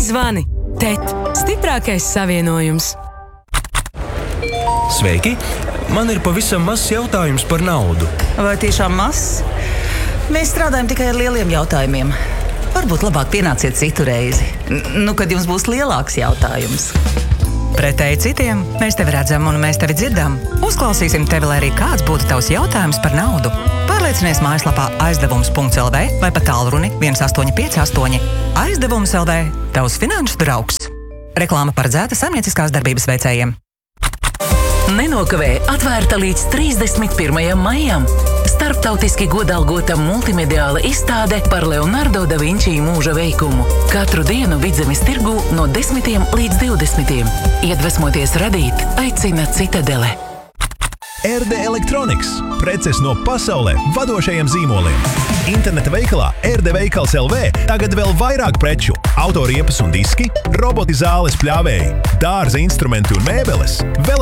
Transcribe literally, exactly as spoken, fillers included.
Zvani. Tet, stiprākais savienojums. Sveiki! Man ir pavisam mazs jautājums par naudu. Vai tiešām mazs? Mēs strādājam tikai ar lieliem jautājumiem. Varbūt labāk pienāciet citu reizi. N- nu, kad jums būs lielāks jautājums. Pretēji citiem, mēs tevi redzam un mēs tevi dzirdam. Uzklausīsim tevi, lai arī kāds būtu tavs jautājums par naudu. Pārliecinies mājaslapā aizdevums punkts el vē vai pa tālruni viens astoņi pieci astoņi. Aizdevums el vē – tavs finanšu draugs. Reklāma paredzēta saimnieciskās darbības veicējiem. Nenokavē atvērta līdz trīsdesmit pirmajam maijam. Starptautiski godalgota multimediāla izstāde par Leonardo da Vinci mūža veikumu. Katru dienu Vidzemes tirgū no desmitiem līdz divdesmitiem. Iedvesmoties radīt, aicina Citadele. R D Electronics – preces no pasaulē vadošajiem zīmoliem. Interneta veikalā R D Veikals el vē tagad vēl vairāk preču. Autoriepas un diski, roboti zāles pļāvēji, dārza instrumenti un mēbeles, vēl